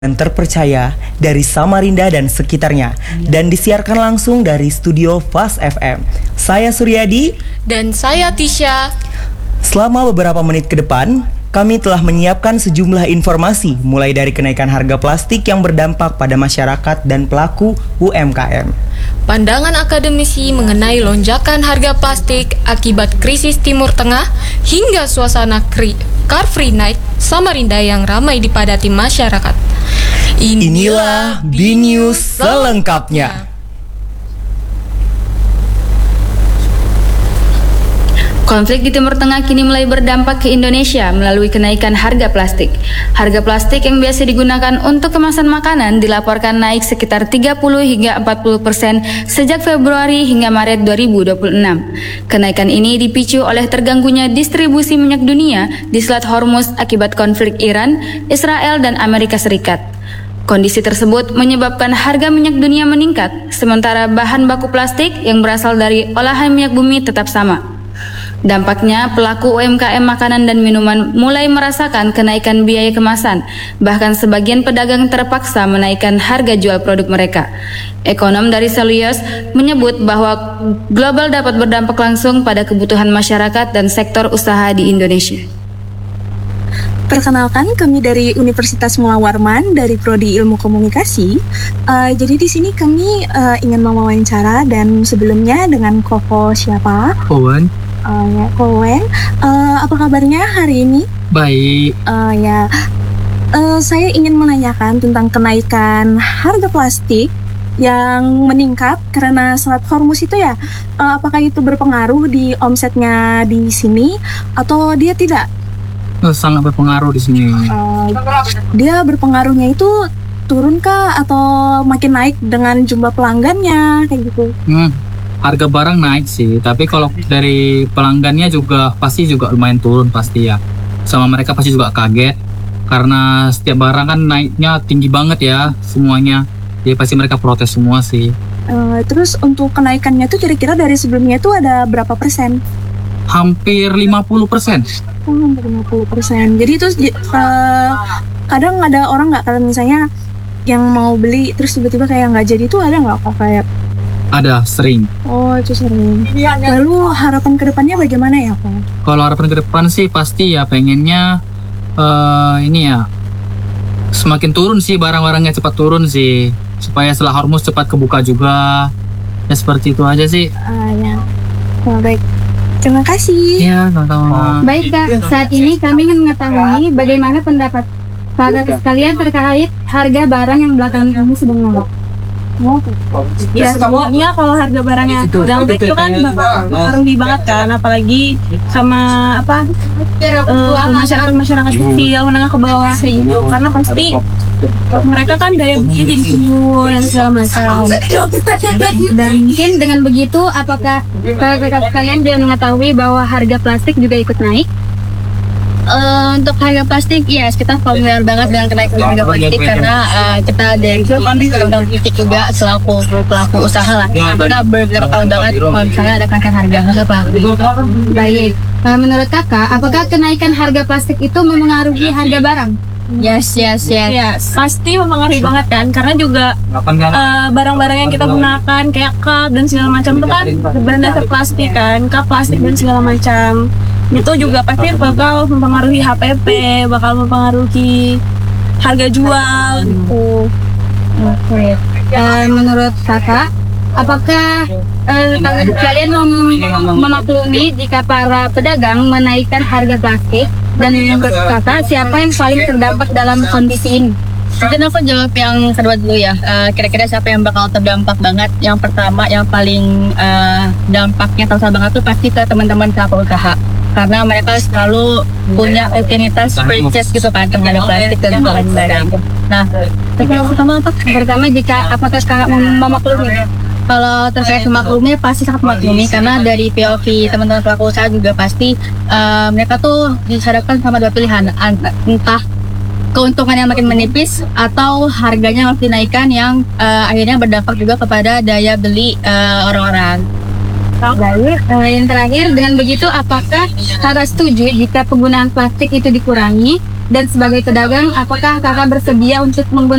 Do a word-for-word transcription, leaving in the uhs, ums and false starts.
dan terpercaya dari Samarinda dan sekitarnya dan disiarkan langsung dari studio Fast F M. Saya Suryadi dan saya Tisha. Selama beberapa menit ke depan, kami telah menyiapkan sejumlah informasi mulai dari kenaikan harga plastik yang berdampak pada masyarakat dan pelaku U M K M. Pandangan akademisi mengenai lonjakan harga plastik akibat krisis Timur Tengah hingga suasana kri- Car Free Night Samarinda yang ramai dipadati masyarakat. Inilah B-News selengkapnya. Konflik di Timur Tengah kini mulai berdampak ke Indonesia melalui kenaikan harga plastik. Harga plastik yang biasa digunakan untuk kemasan makanan dilaporkan naik sekitar tiga puluh hingga empat puluh persen sejak Februari hingga Maret dua ribu dua puluh enam. Kenaikan ini dipicu oleh terganggunya distribusi minyak dunia di Selat Hormuz akibat konflik Iran, Israel, dan Amerika Serikat. Kondisi tersebut menyebabkan harga minyak dunia meningkat, sementara bahan baku plastik yang berasal dari olahan minyak bumi tetap sama. Dampaknya, pelaku U M K M makanan dan minuman mulai merasakan kenaikan biaya kemasan, bahkan sebagian pedagang terpaksa menaikkan harga jual produk mereka. Ekonom dari Selios menyebut bahwa global dapat berdampak langsung pada kebutuhan masyarakat dan sektor usaha di Indonesia. Perkenalkan, kami dari Universitas Mula Warman dari Prodi Ilmu Komunikasi. Uh, jadi di sini kami uh, ingin mewawancara dan sebelumnya dengan Koko siapa? Owen. Uh, ya, Kowen. Uh, apa kabarnya hari ini? Baik. Uh, ya, uh, saya ingin menanyakan tentang kenaikan harga plastik yang meningkat karena Selat Hormuz itu ya. Uh, apakah itu berpengaruh di omsetnya di sini atau dia tidak? Oh, sangat berpengaruh di sini. Uh, dia berpengaruhnya itu turun kah atau makin naik dengan jumlah pelanggannya kayak gitu? Hmm. Harga barang naik sih, tapi kalau dari pelanggannya juga pasti juga lumayan turun pasti ya. Sama mereka pasti juga kaget karena setiap barang kan naiknya tinggi banget ya semuanya. Jadi pasti mereka protes semua sih. Uh, terus untuk kenaikannya tuh kira-kira dari sebelumnya tuh ada berapa persen? Hampir lima puluh persen. Oh, hampir lima puluh persen. Jadi itu uh, kadang ada orang nggak, kalau misalnya yang mau beli terus tiba-tiba kayak nggak jadi, itu ada nggak kok kayak? Ada, sering. Oh, itu sering. Lalu harapan kedepannya bagaimana ya, Pak? Kalau harapan ke depan sih pasti ya pengennya uh, ini ya semakin turun sih, barang-barangnya cepat turun sih, supaya Selat Hormuz cepat kebuka juga. Ya seperti itu aja sih. Uh, ya. Oh, baik. Terima kasih. Ya, sama-sama. Baik Kak, saat ini kami ingin mengetahui bagaimana pendapat Kakak sekalian terkait harga barang yang belakangan ini sedang naik. Ya semuanya kalau harga barangnya sedang naik itu kan bakal rugi banget kan, apalagi sama apa uh, masyarakat masyarakat kecil menengah ke bawah gitu, karena pasti mereka kan daya beli jadi turun dan segala macam. Dan mungkin dengan begitu, apakah kakak sekalian juga mengetahui bahwa harga plastik juga ikut naik? Uh, untuk harga plastik, ya yes, kita familiar banget dengan kenaikan harga plastik karena uh, kita dari undang titik juga selaku pelaku usaha lah. Kita beberapa tahun banget kalau misalnya ada kenaikan harga harga plastik. Baik, uh, menurut kakak, apakah kenaikan harga plastik itu memengaruhi harga barang? Yes, yes, yes. Yes, pasti mempengaruhi banget kan, karena juga uh, barang-barang yang kita gunakan kayak cup dan segala macam itu kan berdasar plastik kan, cup plastik dan segala macam. Itu juga pasti bakal mempengaruhi H P P, bakal mempengaruhi harga jual gitu. Oke. Uh, menurut kakak, apakah uh, kalian mem- memaklumi jika para pedagang menaikkan harga plastik? Dan menurut kakak, siapa yang paling terdampak dalam kondisi ini? Mungkin aku jawab yang kedua dulu ya. Uh, kira-kira siapa yang bakal terdampak banget? Yang pertama, yang paling uh, dampaknya terasa banget tuh pasti ke teman-teman pelaku usaha. Karena mereka selalu punya rutinitas purchase gitu kan terhadap plastik dan barang-barang. Nah, yang pertama apa? Pertama, jika apakah kakak mem- memaklumi? Kalau terkait memaklumi pasti sangat memaklumi, karena dari P O V teman-teman pelaku usaha juga pasti uh, mereka tuh dihadapkan sama dua pilihan, entah keuntungan yang makin menipis atau harganya harus dinaikkan yang uh, akhirnya berdampak juga kepada daya beli uh, orang-orang. Baik, uh, yang terakhir, dengan begitu apakah kakak setuju jika penggunaan plastik itu dikurangi Dan sebagai pedagang, apakah kakak bersedia untuk menggunakan